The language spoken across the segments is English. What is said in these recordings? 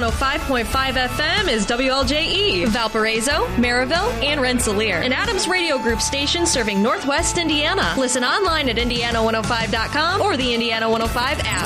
105.5 FM is WLJE, Valparaiso, Maryville, and Rensselaer. An Adams Radio Group station serving Northwest Indiana. Listen online at Indiana105.com or the Indiana 105 app.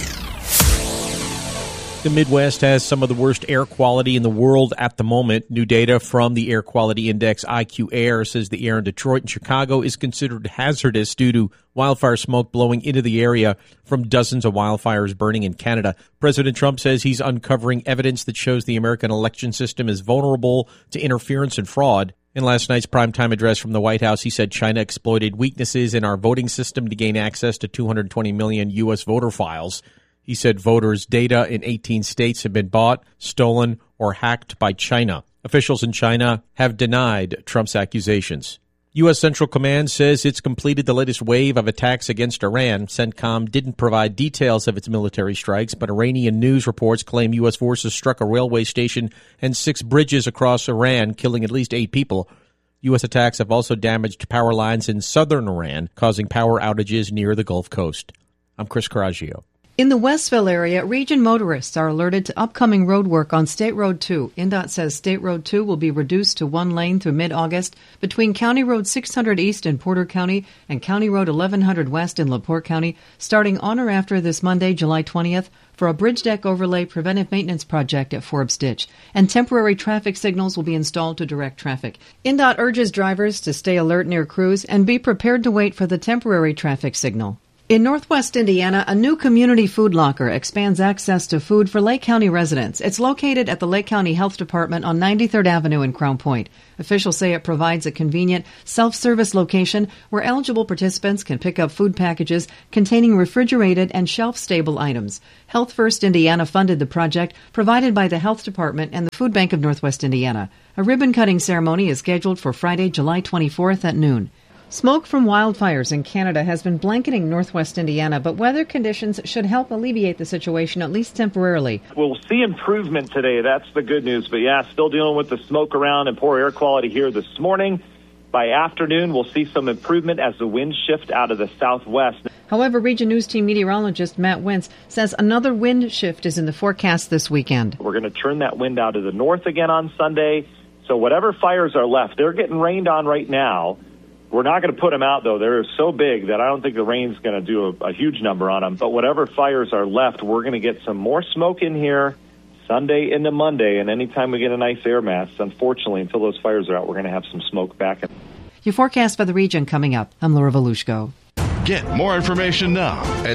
The Midwest has some of the worst air quality in the world at the moment. New data from the Air Quality Index IQ Air says the air in Detroit and Chicago is considered hazardous due to wildfire smoke blowing into the area from dozens of wildfires burning in Canada. President Trump says he's uncovering evidence that shows the American election system is vulnerable to interference and fraud. In last night's primetime address from the White House, he said China exploited weaknesses in our voting system to gain access to 220 million U.S. voter files. He said voters' data in 18 states have been bought, stolen, or hacked by China. Officials in China have denied Trump's accusations. U.S. Central Command says it's completed the latest wave of attacks against Iran. CENTCOM didn't provide details of its military strikes, but Iranian news reports claim U.S. forces struck a railway station and 6 bridges across Iran, killing at least 8 people. U.S. attacks have also damaged power lines in southern Iran, causing power outages near the Gulf Coast. I'm Chris Coraggio. In the Westville area, region motorists are alerted to upcoming road work on State Road 2. INDOT says State Road 2 will be reduced to 1 lane through mid-August between County Road 600 East in Porter County and County Road 1100 West in LaPorte County, starting on or after this Monday, July 20th, for a bridge deck overlay preventive maintenance project at Forbes Ditch, and temporary traffic signals will be installed to direct traffic. INDOT urges drivers to stay alert near crews and be prepared to wait for the temporary traffic signal. In Northwest Indiana, a new community food locker expands access to food for Lake County residents. It's located at the Lake County Health Department on 93rd Avenue in Crown Point. Officials say it provides a convenient self-service location where eligible participants can pick up food packages containing refrigerated and shelf-stable items. Health First Indiana funded the project, provided by the Health Department and the Food Bank of Northwest Indiana. A ribbon-cutting ceremony is scheduled for Friday, July 24th at noon. Smoke from wildfires in Canada has been blanketing northwest Indiana, but weather conditions should help alleviate the situation, at least temporarily. We'll see improvement today. That's the good news. But, yeah, still dealing with the smoke around and poor air quality here this morning. By afternoon, we'll see some improvement as the winds shift out of the southwest. However, Region News Team meteorologist Matt Wentz says another wind shift is in the forecast this weekend. We're going to turn that wind out of the north again on Sunday. So whatever fires are left, they're getting rained on right now. We're not going to put them out, though. They're so big that I don't think the rain's going to do a huge number on them. But whatever fires are left, we're going to get some more smoke in here Sunday into Monday. And anytime we get a nice air mass, unfortunately, until those fires are out, we're going to have some smoke back. Your forecast for the region coming up. I'm Laura Volushko. Get more information now at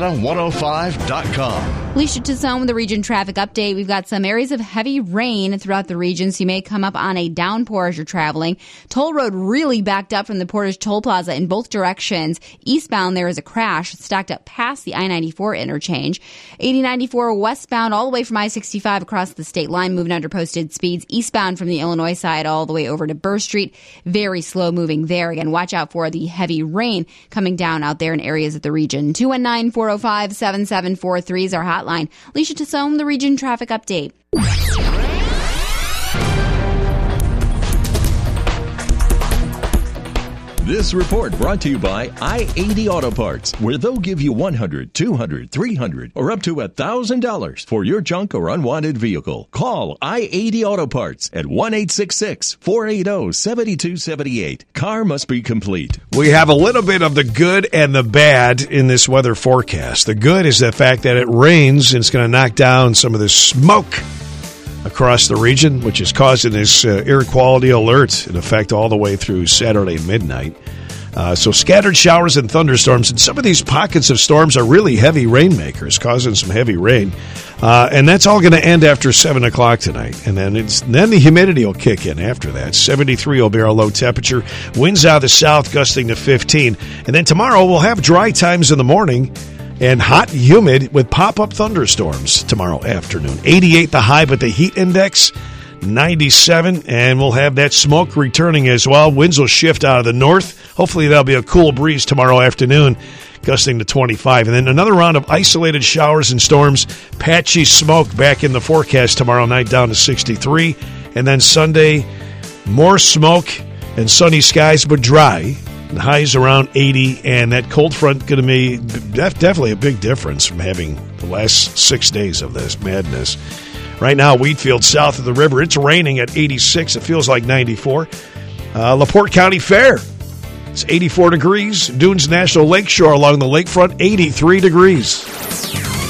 Indiana105.com. Alicia Tassone with the region traffic update. We've got some areas of heavy rain throughout the region, so you may come up on a downpour as you're traveling. Toll Road really backed up from the Portage Toll Plaza in both directions. Eastbound, there is a crash stacked up past the I-94 interchange. 8094 westbound all the way from I-65 across the state line, moving under posted speeds. Eastbound from the Illinois side all the way over to Burr Street. Very slow moving there. Again, watch out for the heavy rain coming down out there in areas of the region. 219-405-7743 is our hotline. Alicia Tassone, the region traffic update. This report brought to you by I-80 Auto Parts, where they'll give you $100, $200, $300, or up to $1,000 for your junk or unwanted vehicle. Call I-80 Auto Parts at 1-866-480-7278. Car must be complete. We have a little bit of the good and the bad in this weather forecast. The good is the fact that it rains and it's going to knock down some of the smoke across the region, which is causing this air quality alert in effect all the way through Saturday midnight. So scattered showers and thunderstorms, and some of these pockets of storms are really heavy rainmakers, causing some heavy rain. And that's all going to end after 7 o'clock tonight. And then the humidity will kick in after that. 73 will be our low temperature. Winds out of the south gusting to 15. And then tomorrow we'll have dry times in the morning and hot, humid with pop-up thunderstorms tomorrow afternoon. 88 the high, but the heat index, 97. And we'll have that smoke returning as well. Winds will shift out of the north. Hopefully that'll be a cool breeze tomorrow afternoon, gusting to 25. And then another round of isolated showers and storms. Patchy smoke back in the forecast tomorrow night down to 63. And then Sunday, more smoke and sunny skies, but dry. The highs around 80, and that cold front going to be definitely a big difference from having the last 6 days of this madness. Right now, Wheatfield, south of the river, it's raining at 86. It feels like 94. LaPorte County Fair, it's 84 degrees. Dunes National Lakeshore along the lakefront, 83 degrees.